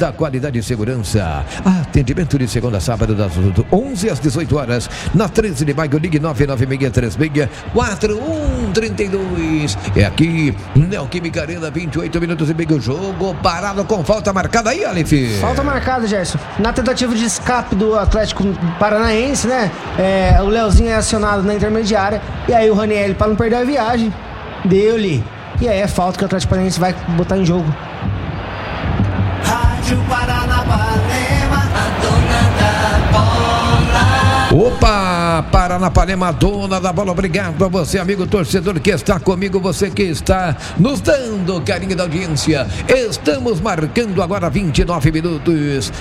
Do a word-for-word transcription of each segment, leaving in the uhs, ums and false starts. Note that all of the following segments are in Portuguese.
da qualidade e segurança. Atendimento de segunda a sábado das onze às dezoito horas. Na treze de maio, ligue nove nove seis três seis quatro um três dois. É aqui, Neoquímica Arena, vinte e oito minutos e meio. Jogo parado com falta marcada aí, Aleph. Falta marcada, Gerson. Na tentativa de escape do Atlético Paranaense, né? É, o Leozinho é acionado na intermediária. E aí o Ranieri, para não perder a viagem, deu-lhe. E aí é falta que o Atlético Paranaense vai botar em jogo. Rádio Paranapanema, a dona da bola. Opa, Paranapanema, dona da bola. Obrigado a você, amigo torcedor, que está comigo, você que está nos dando carinho da audiência. Estamos marcando agora vinte e nove minutos.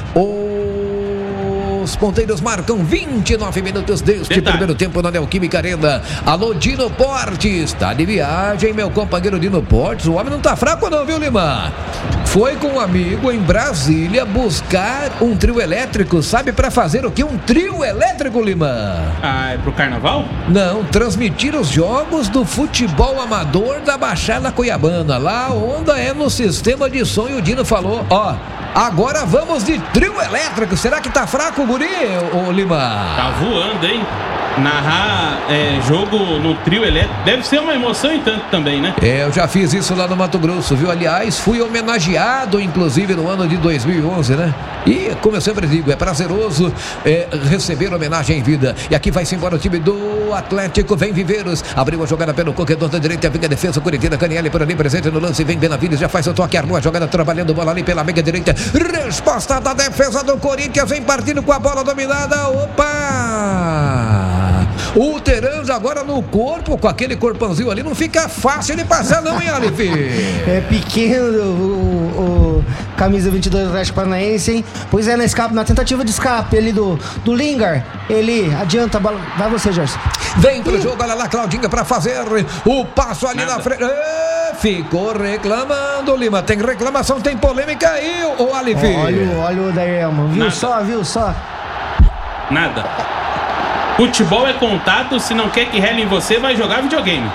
Os ponteiros marcam vinte e nove minutos deste Detalhe. primeiro tempo na Neoquímica Arena. Alô, Dino Portes, tá de viagem, meu companheiro Dino Portes. O homem não tá fraco não, viu, Lima? Foi com um amigo em Brasília buscar um trio elétrico. Sabe pra fazer o que? Um trio elétrico, Lima? Ah, é pro carnaval? Não, transmitir os jogos do futebol amador da Baixada Cuiabana. Lá a onda é no sistema de som e o Dino falou, ó, agora vamos de trio elétrico. Será que tá fraco o guri, ô Lima? Tá voando, hein? Narrar é, jogo no trio elétrico deve ser uma emoção e tanto também, né? É, eu já fiz isso lá no Mato Grosso, viu? Aliás, fui homenageado, inclusive, no ano de dois mil e onze, né? E, como eu sempre digo, é prazeroso é, receber homenagem em vida. E aqui vai-se embora o time do Atlético. Vem Viveiros, abriu a jogada pelo corredor da direita, vem a defesa, Curitiba, Caniele por ali, presente no lance, vem Benavides, já faz o toque, armou a jogada, trabalhando bola ali pela meia direita. Resposta da defesa do Corinthians, vem partindo com a bola dominada. Opa! O Teranja agora no corpo, com aquele corpãozinho ali, não fica fácil de passar não, hein, Aleph? É pequeno o, o camisa vinte e dois do Atlético Paranaense, hein? Pois é, na, escape, na tentativa de escape ali do, do Lingard, ele adianta a bola. Vai você, Gerson. Vem pro jogo, olha lá, Claudinha, pra fazer o passo ali Nada. na frente. É, ficou reclamando, Lima. Tem reclamação, tem polêmica aí, ô Aleph. Olha, olha o Daelma, viu Nada. só, viu só? Nada. Futebol é contato, se não quer que rele em você, vai jogar videogame.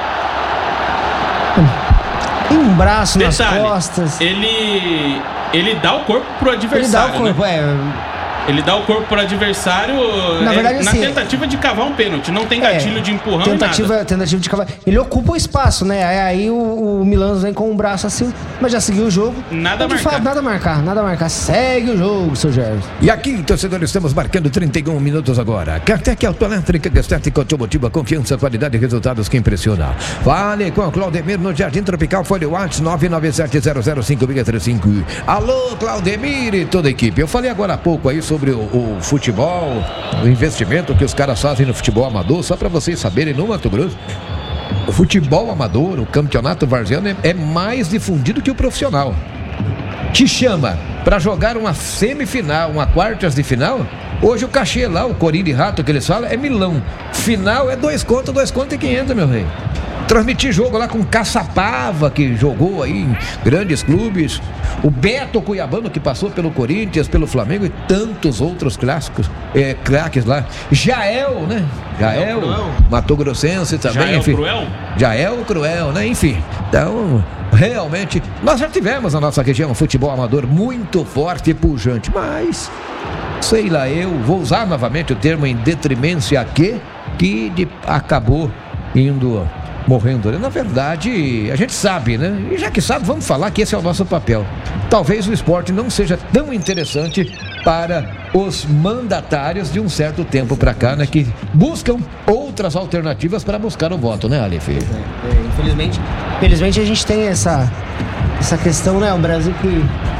Tem um braço Detalhe, nas costas. Ele, ele dá o corpo pro adversário. Ele dá o corpo, né? é... Ele dá o corpo pro adversário na, verdade, é, na assim, tentativa de cavar um pênalti. Não tem gatilho é, de empurrão tentativa, e nada. Tentativa de cavar. Ele ocupa o espaço, né? Aí o, o Milano vem com o braço assim, mas já seguiu o jogo. Nada a marcar. Fato, nada a marcar, nada a marcar. Segue o jogo, seu Gerson. E aqui, torcedores, estamos marcando trinta e um minutos agora. Cartec Autoelétrica, estética automotiva, confiança, qualidade e resultados que impressionam. Fale com o Claudemir no Jardim Tropical, folha WhatsApp nove nove sete zero zero cinco seis três cinco. Alô, Claudemir e toda a equipe. Eu falei agora há pouco aí sobre o, o futebol, o investimento que os caras fazem no futebol amador, só para vocês saberem, no Mato Grosso, o futebol amador, o campeonato varziano é, é mais difundido que o profissional. Te chama para jogar uma semifinal, uma quartas de final. Hoje o cachê lá, o corinho de rato que eles falam, é milão. Final é dois contos, dois contos e quinhentos, meu rei. Transmitir jogo lá com Caçapava, que jogou aí em grandes clubes. O Beto Cuiabano, que passou pelo Corinthians, pelo Flamengo e tantos outros clássicos, é, craques lá. Jael, né? Jael, Mato Grossense também. Jael enfim. Cruel? Jael Cruel, né? Enfim, então, realmente, nós já tivemos na nossa região um futebol amador muito forte e pujante, mas, sei lá, eu vou usar novamente o termo em detrimência a quê? Que de, acabou indo... morrendo. Na verdade, a gente sabe, né? E já que sabe, vamos falar que esse é o nosso papel. Talvez o esporte não seja tão interessante para os mandatários de um certo tempo para cá, né? Que buscam outras alternativas para buscar o voto, né, Aleph? É, é, infelizmente, infelizmente a gente tem essa, essa questão, né? O Brasil que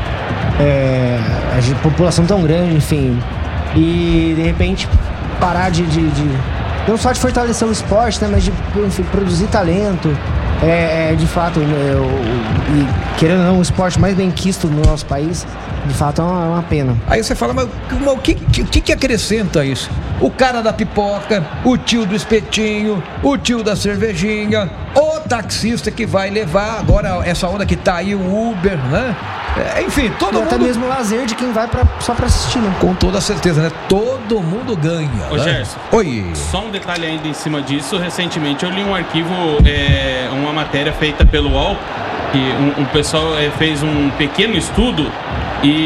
é, a gente, população tão grande, enfim, e de repente parar de, de, de não só de fortalecer o esporte, né, mas de, enfim, produzir talento. É, é de fato, né, o, e querendo ou não, o esporte mais bem quisto no nosso país, de fato é uma, é uma pena. Aí você fala, mas, mas o, que, que, o que que acrescenta isso? O cara da pipoca, o tio do espetinho, o tio da cervejinha, o taxista que vai levar agora essa onda que tá aí, o Uber, né? É, enfim, todo e mundo... até mesmo o lazer de quem vai pra, só pra assistir, né? Com toda certeza, né? Todo mundo ganha. Ô, né? Gerson. Oi. Só um detalhe ainda em cima disso. Recentemente eu li um arquivo, é, uma matéria feita pelo U O L, que um, um pessoal é, fez um pequeno estudo